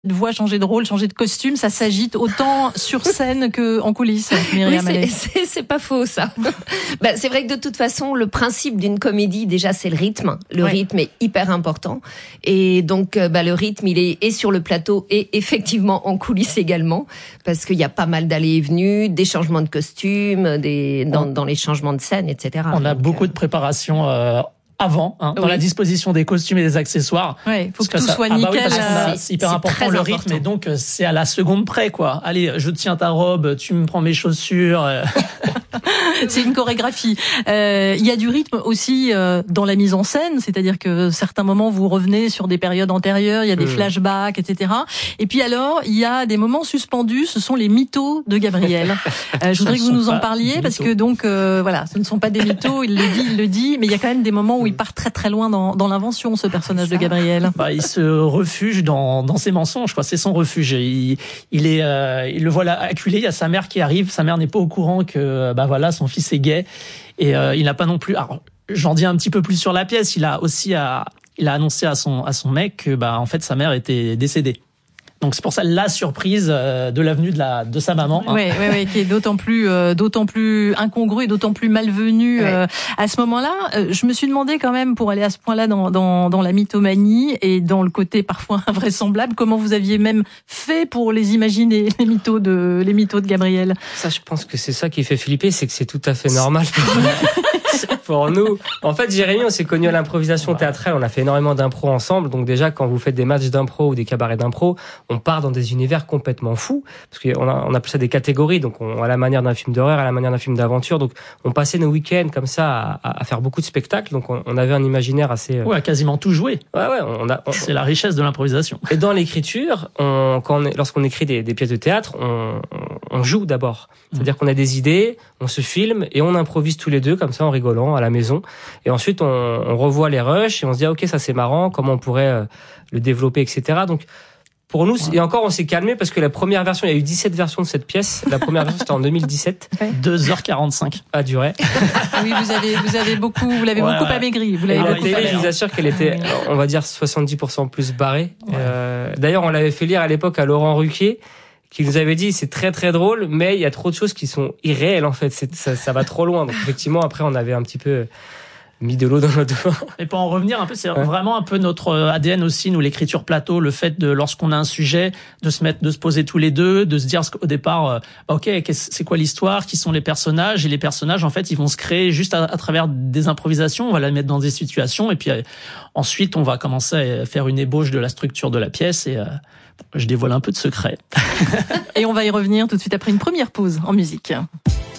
de voix, changer de rôle, changer de costume, ça s'agite autant sur scène qu'en coulisses, Myriam Allais. C'est pas faux, ça. C'est vrai que de toute façon, le principe d'une comédie, déjà, c'est le rythme. Le rythme est hyper important. Et donc, le rythme, il est sur le plateau et effectivement en coulisses également, parce qu'il y a pas mal d'allées et venues, des changements de costumes, dans les changements de scène, etc. On a beaucoup de préparation avant, dans la disposition des costumes et des accessoires. Ouais, faut que tout soit nickel. C'est hyper important le rythme, et donc c'est à la seconde près, quoi. Allez, je tiens ta robe, tu me prends mes chaussures. C'est une chorégraphie. Il y a du rythme aussi dans la mise en scène, c'est-à-dire que certains moments vous revenez sur des périodes antérieures, il y a des flashbacks, etc. Et puis alors, il y a des moments suspendus, ce sont les mythos de Gabriel. Je voudrais que vous nous en parliez, parce que donc voilà, ce ne sont pas des mythos, il le dit, mais il y a quand même des moments où il part très très loin dans l'invention, ce personnage de Gabriel. Il se refuge dans ses mensonges, quoi. C'est son refuge. Il le voit là acculé. Il y a sa mère qui arrive. Sa mère n'est pas au courant que son fils est gay, et il n'a pas non plus. Alors, j'en dis un petit peu plus sur la pièce. Il a annoncé à son mec que en fait sa mère était décédée. Donc c'est pour ça la surprise de l'avenue de sa maman. Oui, qui est d'autant plus incongrue et d'autant plus malvenue à ce moment-là. Je me suis demandé quand même, pour aller à ce point-là dans la mythomanie et dans le côté parfois invraisemblable, comment vous aviez même fait pour les imaginer, les mythos de Gabriel. Ça, je pense que c'est ça qui fait flipper, c'est que c'est tout à fait normal. Pour nous, en fait, Jérémy, on s'est connus à l'improvisation théâtrale, on a fait énormément d'impro ensemble, donc déjà quand vous faites des matchs d'impro ou des cabarets d'impro, on part dans des univers complètement fous, parce qu'on appelle ça des catégories, donc à la manière d'un film d'horreur, à la manière d'un film d'aventure, donc on passait nos week-ends comme ça à faire beaucoup de spectacles, donc on avait un imaginaire assez... à quasiment tout jouer. C'est la richesse de l'improvisation. Et dans l'écriture, lorsqu'on écrit des pièces de théâtre, on joue d'abord. C'est-à-dire qu'on a des idées, on se filme et on improvise tous les deux comme ça en rigolant à la maison. Et ensuite on revoit les rushs et on se dit ok, ça c'est marrant, comment on pourrait le développer, etc. Donc pour nous, et encore on s'est calmé parce que la première version, il y a eu 17 versions de cette pièce. La première version c'était en 2017. 2h45. A duré. Oui, vous l'avez beaucoup amaigri. Et la télé, je vous assure qu'elle était, on va dire 70% plus barrée. D'ailleurs, on l'avait fait lire à l'époque à Laurent Ruquier, qui nous avait dit c'est très très drôle, mais il y a trop de choses qui sont irréelles en fait. Ça va trop loin. Donc effectivement, après on avait un petit peu mis de l'eau dans notre vin. Et pour en revenir un peu, c'est vraiment un peu notre ADN aussi, nous, l'écriture plateau, le fait de, lorsqu'on a un sujet, de se poser tous les deux, de se dire au départ, c'est quoi l'histoire, qui sont les personnages, et les personnages, en fait, ils vont se créer juste à travers des improvisations, on va la mettre dans des situations, et puis ensuite, on va commencer à faire une ébauche de la structure de la pièce, et je dévoile un peu de secret. Et on va y revenir tout de suite après une première pause en musique.